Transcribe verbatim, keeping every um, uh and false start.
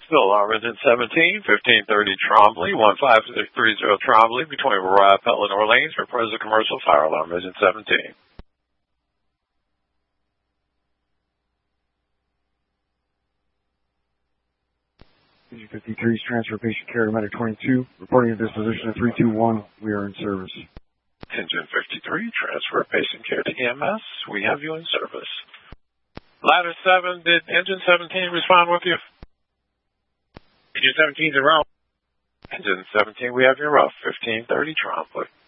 Still alarm engine seventeen, fifteen thirty Trombley, one five six three zero Trombley, between Aurora, Pelton, Orleans, for present commercial fire alarm engine seventeen. Engine fifty-three is transfer patient care to Medic twenty-two, reporting a disposition of three two one. We are in service. Engine fifty-three, transfer patient care to E M S. We have you in service. Ladder seven, did engine seventeen respond with you? Engine seventeen is around. Engine seventeen, we have you rough, fifteen thirty Trombley.